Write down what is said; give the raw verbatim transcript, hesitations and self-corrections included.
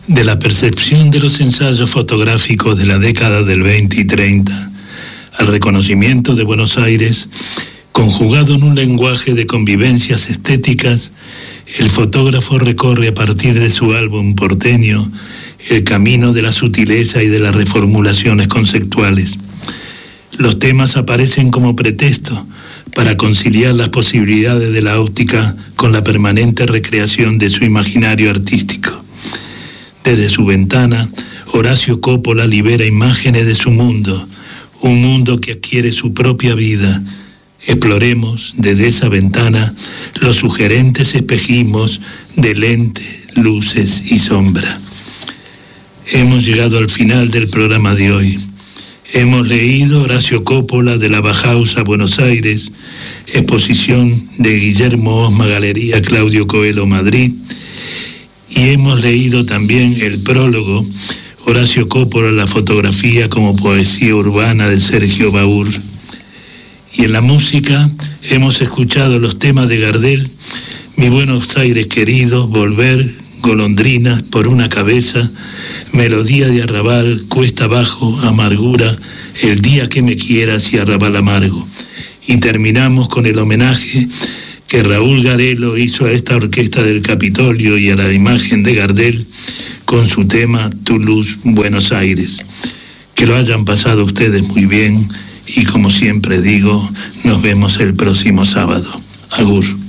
de la percepción de los ensayos fotográficos de la década del veinte y treinta al reconocimiento de Buenos Aires, conjugado en un lenguaje de convivencias estéticas, el fotógrafo recorre a partir de su álbum porteño el camino de la sutileza y de las reformulaciones conceptuales. Los temas aparecen como pretexto para conciliar las posibilidades de la óptica con la permanente recreación de su imaginario artístico. Desde su ventana, Horacio Coppola libera imágenes de su mundo, un mundo que adquiere su propia vida. Exploremos desde esa ventana los sugerentes espejismos de lente, luces y sombra. Hemos llegado al final del programa de hoy. Hemos leído Horacio Coppola de la Bauhaus a Buenos Aires, exposición de Guillermo Osma, Galería Claudio Coelho, Madrid, y hemos leído también el prólogo Horacio Coppola, la fotografía como poesía urbana de Sergio Baur. Y en la música hemos escuchado los temas de Gardel, Mi Buenos Aires querido, Volver, Golondrinas, Por una cabeza, Melodía de Arrabal, Cuesta abajo, Amargura, El día que me quieras y Arrabal amargo. Y terminamos con el homenaje que Raúl Garelo hizo a esta orquesta del Capitolio y a la imagen de Gardel con su tema Toulouse, Buenos Aires. Que lo hayan pasado ustedes muy bien y, como siempre digo, nos vemos el próximo sábado. Agur.